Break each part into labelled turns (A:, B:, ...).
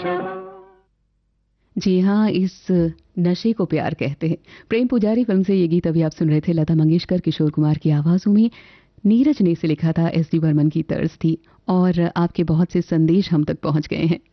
A: जी हाँ, इस नशे को प्यार कहते हैं। प्रेम पुजारी फिल्म से ये गीत अभी आप सुन रहे थे। लता मंगेशकर, किशोर कुमार की आवाज़ों में, नीरज ने इसे लिखा था, एस डी बर्मन की तर्ज थी। और आपके बहुत से संदेश हम तक पहुंच गए हैं।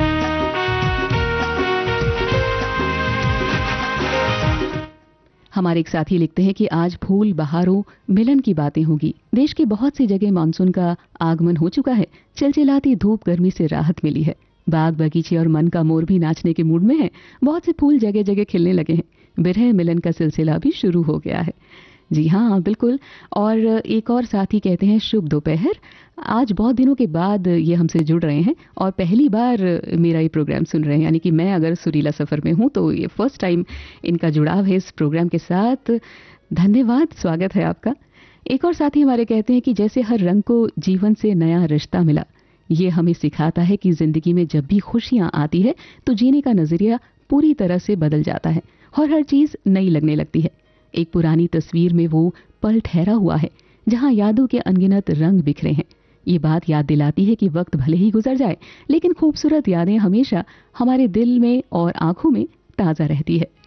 A: हमारे एक साथी लिखते हैं कि आज फूल बहारों मिलन की बातें होगी। देश की बहुत सी जगह मानसून का आगमन हो चुका है। चिलचिलाती धूप गर्मी से राहत मिली है। बाग बगीचे और मन का मोर भी नाचने के मूड में है। बहुत से फूल जगह जगह खिलने लगे हैं। बिरह मिलन का सिलसिला भी शुरू हो गया है। जी हाँ, बिल्कुल। और एक और साथी कहते हैं, शुभ दोपहर। आज बहुत दिनों के बाद ये हमसे जुड़ रहे हैं और पहली बार मेरा ये प्रोग्राम सुन रहे हैं। यानी कि मैं अगर सुरीला सफ़र में हूँ तो ये फर्स्ट टाइम इनका जुड़ाव है इस प्रोग्राम के साथ। धन्यवाद, स्वागत है आपका। एक और साथी हमारे कहते हैं कि जैसे हर रंग को जीवन से नया रिश्ता मिला, ये हमें सिखाता है कि जिंदगी में जब भी खुशियां आती है तो जीने का नजरिया पूरी तरह से बदल जाता है और हर चीज नई लगने लगती है। एक पुरानी तस्वीर में वो पल ठहरा हुआ है जहां यादों के अनगिनत रंग बिखरे हैं। ये बात याद दिलाती है कि वक्त भले ही गुजर जाए, लेकिन खूबसूरत यादें हमेशा हमारे दिल में और आंखों में ताजा रहती है।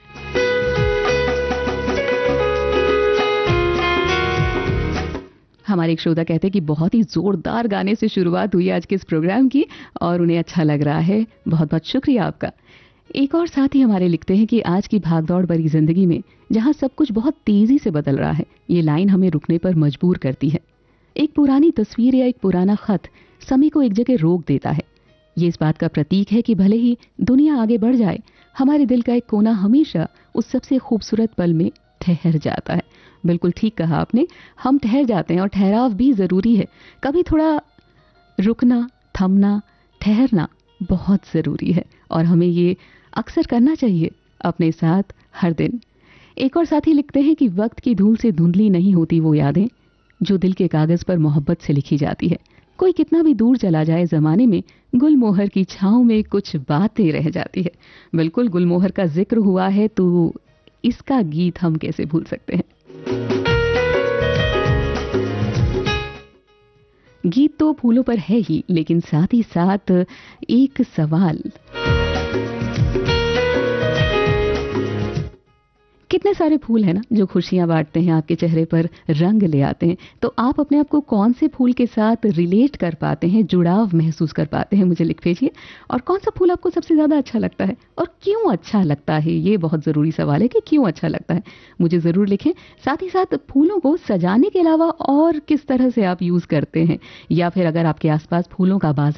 A: हमारे एक श्रोता कहते हैं कि बहुत ही जोरदार गाने से शुरुआत हुई आज के इस प्रोग्राम की और उन्हें अच्छा लग रहा है। बहुत बहुत शुक्रिया आपका। एक और साथी हमारे लिखते हैं कि आज की भागदौड़ भरी जिंदगी में जहां सब कुछ बहुत तेजी से बदल रहा है, ये लाइन हमें रुकने पर मजबूर करती है। एक पुरानी तस्वीर या एक पुराना खत समय को एक जगह रोक देता है। ये इस बात का प्रतीक है कि भले ही दुनिया आगे बढ़ जाए, हमारे दिल का एक कोना हमेशा उस सबसे खूबसूरत पल में ठहर जाता है। बिल्कुल ठीक कहा आपने, हम ठहर जाते हैं और ठहराव भी जरूरी है। कभी थोड़ा रुकना, थमना, ठहरना बहुत जरूरी है और हमें ये अक्सर करना चाहिए अपने साथ हर दिन। एक और साथी लिखते हैं कि वक्त की धूल से धुंधली नहीं होती वो यादें जो दिल के कागज पर मोहब्बत से लिखी जाती है। कोई कितना भी दूर चला जाए जमाने में, गुलमोहर की छांव में कुछ बातें रह जाती है। बिल्कुल, गुलमोहर का जिक्र हुआ है तो इसका गीत हम कैसे भूल सकते हैं। गीत तो फूलों पर है ही, लेकिन साथ ही साथ एक सवाल। कितने सारे फूल हैं ना जो खुशियां बांटते हैं, आपके चेहरे पर रंग ले आते हैं। तो आप अपने आप को कौन से फूल के साथ रिलेट कर पाते हैं, जुड़ाव महसूस कर पाते हैं, मुझे लिख भेजिए। और कौन सा फूल आपको सबसे ज्यादा अच्छा लगता है और क्यों अच्छा लगता है, ये बहुत जरूरी सवाल है कि क्यों अच्छा लगता है, मुझे जरूर लिखें। साथ ही साथ फूलों को सजाने के अलावा और किस तरह से आप यूज करते हैं, या फिर अगर आपके आसपास फूलों का बाजार